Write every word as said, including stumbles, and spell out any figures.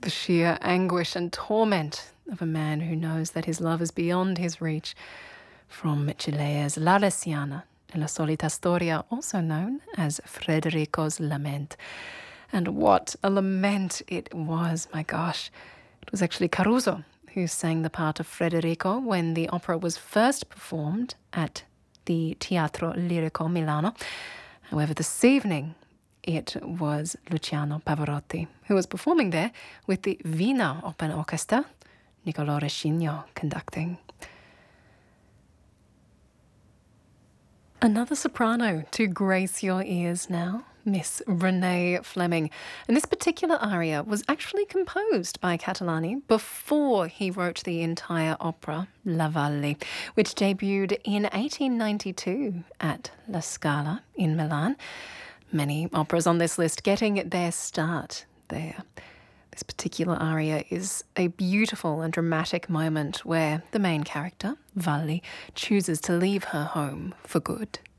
The sheer anguish and torment of a man who knows that his love is beyond his reach. From Cilea's La Resiana e la solita storia, also known as Frederico's Lament. And what a lament it was, my gosh. It was actually Caruso who sang the part of Frederico when the opera was first performed at the Teatro Lirico Milano. However, this evening it was Luciano Pavarotti who was performing there with the Wiener Open Orchestra, Niccolò Rescigno conducting. Another soprano to grace your ears now, Miss Renee Fleming. And this particular aria was actually composed by Catalani before he wrote the entire opera, La Valle, which debuted in eighteen ninety-two at La Scala in Milan. Many operas on this list getting their start there. This particular aria is a beautiful and dramatic moment where the main character, Valli, chooses to leave her home for good.